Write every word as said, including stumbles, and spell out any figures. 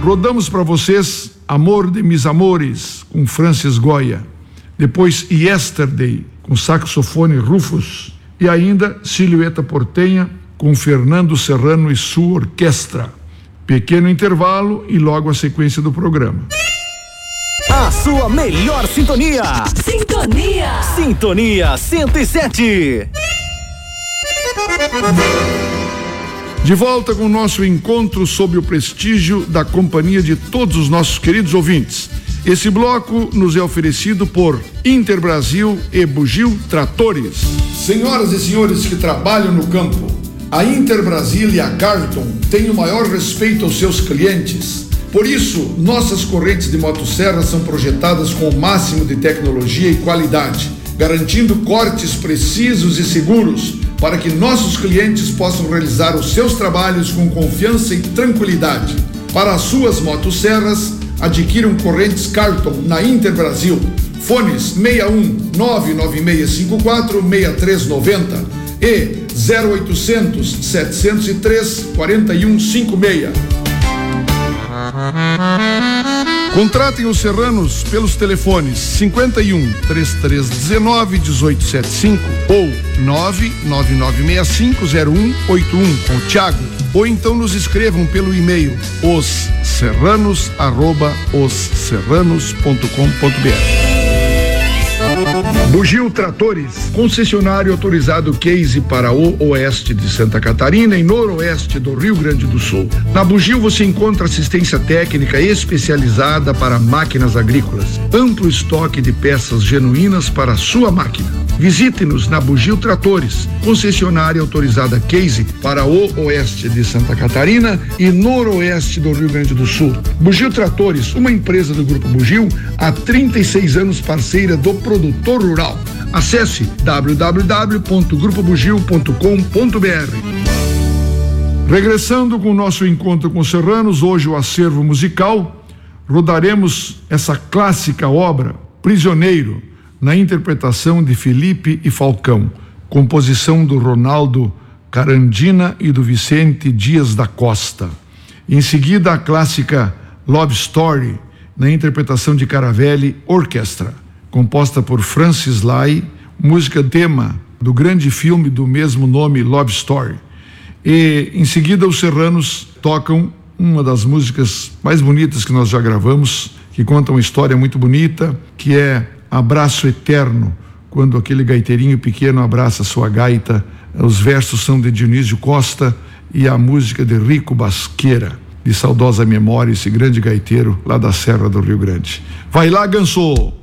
Rodamos para vocês Amor de Mis Amores, com Francis Goya. Depois Yesterday, com saxofone Rufus. E ainda Silhueta Portenha, com Fernando Serrano e sua orquestra. Pequeno intervalo e logo a sequência do programa. A sua melhor sintonia. Sintonia. Sintonia cento e sete. De volta com o nosso encontro sob o prestígio da companhia de todos os nossos queridos ouvintes. Esse bloco nos é oferecido por Interbrasil e Bugio Tratores. Senhoras e senhores que trabalham no campo, a Interbrasil e a Carlton têm o maior respeito aos seus clientes. Por isso, nossas correntes de motosserra são projetadas com o máximo de tecnologia e qualidade, garantindo cortes precisos e seguros para que nossos clientes possam realizar os seus trabalhos com confiança e tranquilidade. Para as suas motosserras, adquiram correntes Carlton na Interbrasil. Fones seis um nove nove seis cinco quatro seis três nove zero e zero oitocentos, setecentos e três, quarenta e um cinquenta e seis. Contratem os serranos pelos telefones cinquenta e um, trinta e três dezenove, dezoito setenta e cinco ou nove nove nove seis cinco zero um oito um com o Thiago, ou então nos escrevam pelo e-mail osserranos arroba osserranos ponto com ponto br. Bugio Tratores, concessionário autorizado Case para o oeste de Santa Catarina e noroeste do Rio Grande do Sul. Na Bugio você encontra assistência técnica especializada para máquinas agrícolas, amplo estoque de peças genuínas para a sua máquina. Visite-nos na Bugio Tratores, concessionária autorizada Case para o oeste de Santa Catarina e noroeste do Rio Grande do Sul. Bugio Tratores, uma empresa do Grupo Bugio, há trinta e seis anos parceira do produtor rural. Acesse w w w ponto grupo bugio ponto com ponto br. Regressando com o nosso encontro com serranos, hoje o acervo musical, rodaremos essa clássica obra, Prisioneiro, na interpretação de Felipe e Falcão, composição do Ronaldo Carandina e do Vicente Dias da Costa. Em seguida, a clássica Love Story, na interpretação de Caravelli Orquestra, composta por Francis Lai, música tema do grande filme do mesmo nome, Love Story. E em seguida os serranos tocam uma das músicas mais bonitas que nós já gravamos, que conta uma história muito bonita, que é Abraço Eterno, quando aquele gaiteirinho pequeno abraça sua gaita. Os versos são de Dionísio Costa e a música de Rico Basqueira, de saudosa memória, esse grande gaiteiro lá da Serra do Rio Grande. Vai lá, Ganso!